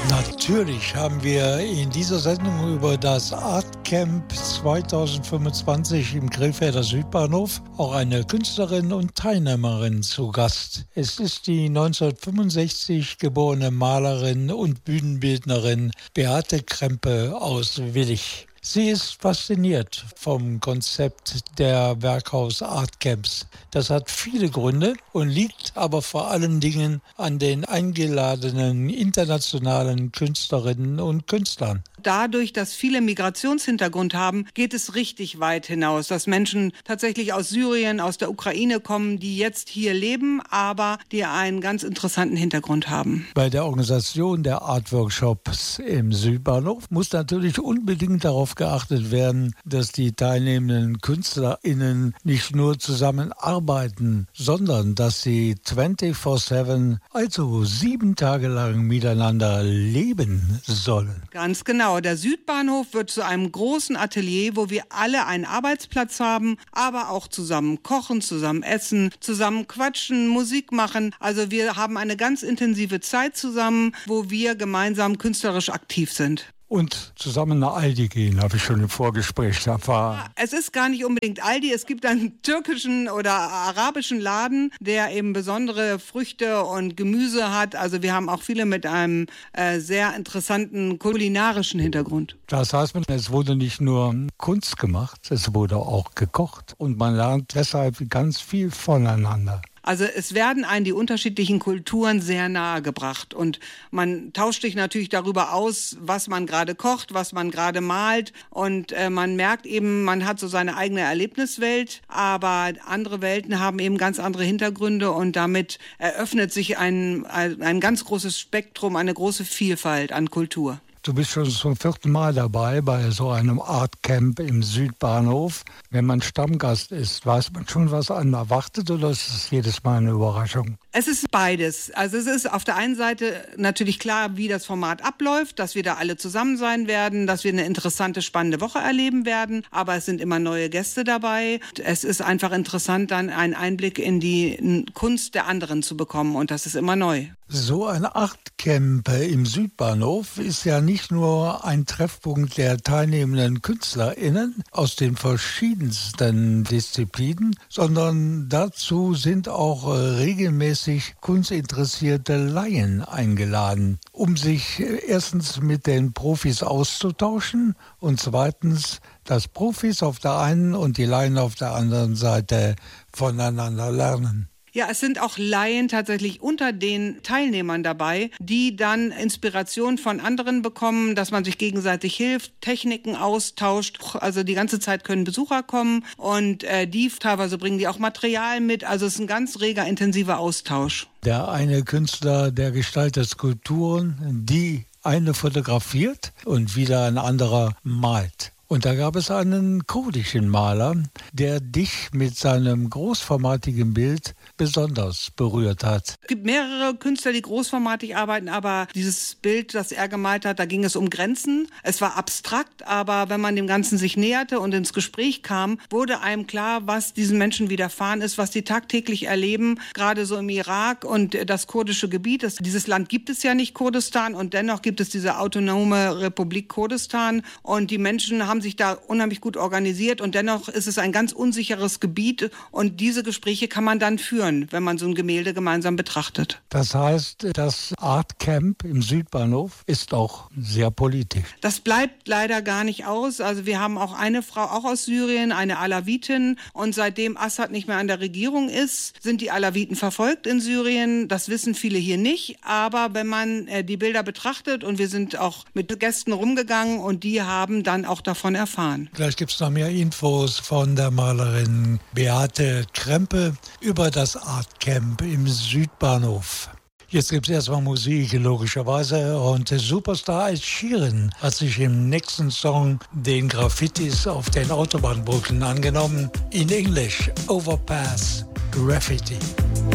Natürlich haben wir in dieser Sendung über das Art Camp 2025 im Krefelder Südbahnhof auch eine Künstlerin und Teilnehmerin zu Gast. Es ist die 1965 geborene Malerin und Bühnenbildnerin Beate Krempe aus Willich. Sie ist fasziniert vom Konzept der Werkhaus Art Camps. Das hat viele Gründe und liegt aber vor allen Dingen an den eingeladenen internationalen Künstlerinnen und Künstlern. Dadurch, dass viele Migrationshintergrund haben, geht es richtig weit hinaus, dass Menschen tatsächlich aus Syrien, aus der Ukraine kommen, die jetzt hier leben, aber die einen ganz interessanten Hintergrund haben. Bei der Organisation der Art-Workshops im Südbahnhof muss natürlich unbedingt darauf geachtet werden, dass die teilnehmenden KünstlerInnen nicht nur zusammenarbeiten, sondern dass sie 24/7, also 7 Tage lang miteinander leben sollen. Ganz genau. Der Südbahnhof wird zu einem großen Atelier, wo wir alle einen Arbeitsplatz haben, aber auch zusammen kochen, zusammen essen, zusammen quatschen, Musik machen. Also wir haben eine ganz intensive Zeit zusammen, wo wir gemeinsam künstlerisch aktiv sind. Und zusammen nach Aldi gehen, habe ich schon im Vorgespräch erfahren. Ja, es ist gar nicht unbedingt Aldi, es gibt einen türkischen oder arabischen Laden, der eben besondere Früchte und Gemüse hat. Also wir haben auch viele mit einem sehr interessanten kulinarischen Hintergrund. Das heißt, es wurde nicht nur Kunst gemacht, es wurde auch gekocht. Und man lernt deshalb ganz viel voneinander. Also es werden einem die unterschiedlichen Kulturen sehr nahe gebracht und man tauscht sich natürlich darüber aus, was man gerade kocht, was man gerade malt und man merkt eben, man hat so seine eigene Erlebniswelt, aber andere Welten haben eben ganz andere Hintergründe und damit eröffnet sich ein ganz großes Spektrum, eine große Vielfalt an Kultur. Du bist schon zum 4. Mal dabei bei so einem Art Camp im Südbahnhof. Wenn man Stammgast ist, weiß man schon, was einen erwartet oder ist es jedes Mal eine Überraschung? Es ist beides. Also es ist auf der einen Seite natürlich klar, wie das Format abläuft, dass wir da alle zusammen sein werden, dass wir eine interessante, spannende Woche erleben werden. Aber es sind immer neue Gäste dabei. Es ist einfach interessant, dann einen Einblick in die Kunst der anderen zu bekommen und das ist immer neu. So ein Art Camp im Südbahnhof ist ja nicht nur ein Treffpunkt der teilnehmenden KünstlerInnen aus den verschiedensten Disziplinen, sondern dazu sind auch regelmäßig kunstinteressierte Laien eingeladen, um sich erstens mit den Profis auszutauschen und zweitens, dass Profis auf der einen und die Laien auf der anderen Seite voneinander lernen. Ja, es sind auch Laien tatsächlich unter den Teilnehmern dabei, die dann Inspiration von anderen bekommen, dass man sich gegenseitig hilft, Techniken austauscht. Also die ganze Zeit können Besucher kommen und die teilweise bringen die auch Material mit. Also es ist ein ganz reger, intensiver Austausch. Der eine Künstler, der gestaltet Skulpturen, die eine fotografiert und wieder ein anderer malt. Und da gab es einen kurdischen Maler, der dich mit seinem großformatigen Bild besonders berührt hat. Es gibt mehrere Künstler, die großformatig arbeiten, aber dieses Bild, das er gemalt hat, da ging es um Grenzen. Es war abstrakt, aber wenn man dem Ganzen sich näherte und ins Gespräch kam, wurde einem klar, was diesen Menschen widerfahren ist, was sie tagtäglich erleben, gerade so im Irak und das kurdische Gebiet. Dieses Land gibt es ja nicht, Kurdistan, und dennoch gibt es diese autonome Republik Kurdistan und die Menschen haben sich da unheimlich gut organisiert und dennoch ist es ein ganz unsicheres Gebiet und diese Gespräche kann man dann führen, wenn man so ein Gemälde gemeinsam betrachtet. Das heißt, das Art Camp im Südbahnhof ist auch sehr politisch. Das bleibt leider gar nicht aus. Also wir haben auch eine Frau, auch aus Syrien, eine Alawitin und seitdem Assad nicht mehr an der Regierung ist, sind die Alawiten verfolgt in Syrien. Das wissen viele hier nicht, aber wenn man die Bilder betrachtet und wir sind auch mit Gästen rumgegangen und die haben dann auch davon erfahren. Vielleicht gibt es noch mehr Infos von der Malerin Beate Krempe über das Art Camp im Südbahnhof. Jetzt gibt es erstmal Musik, logischerweise. Und Superstar Ed Sheeran hat sich im nächsten Song den Graffitis auf den Autobahnbrücken angenommen. In Englisch, Overpass Graffiti.